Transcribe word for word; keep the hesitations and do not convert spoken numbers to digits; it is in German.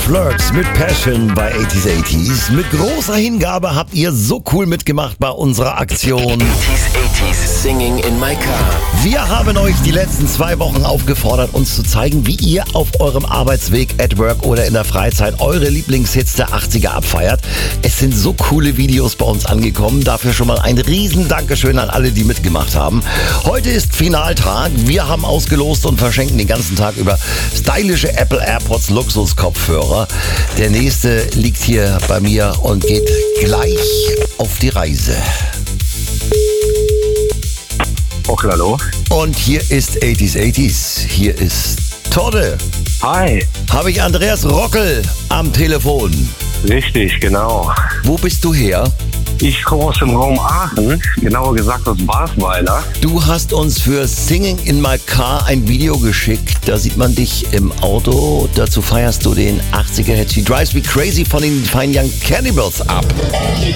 Flirts mit Passion bei achtziger achtziger. Mit großer Hingabe habt ihr so cool mitgemacht bei unserer Aktion achtziger achtziger Singing in my car. Wir haben euch die letzten zwei Wochen aufgefordert, uns zu zeigen, wie ihr auf eurem Arbeitsweg, at work oder in der Freizeit eure Lieblingshits der achtziger abfeiert. Es sind so coole Videos bei uns angekommen. Dafür schon mal ein riesen Dankeschön an alle, die mitgemacht haben. Heute ist Finaltag. Wir haben ausgelost und verschenken den ganzen Tag über stylische Apple AirPods Luxus-Kopfhörer. Der nächste liegt hier bei mir und geht gleich auf die Reise. Okay, hallo. Und hier ist achtziger achtziger. Hier ist Todde. Hi. Habe ich Andreas Rockel am Telefon. Richtig, genau. Wo bist du her? Ich komme aus dem Raum Aachen, genauer gesagt aus Basweiler. Du hast uns für Singing in my car ein Video geschickt. Da sieht man dich im Auto. Dazu feierst du den achtziger Hit She Drives Me Crazy von den Fine Young Cannibals ab.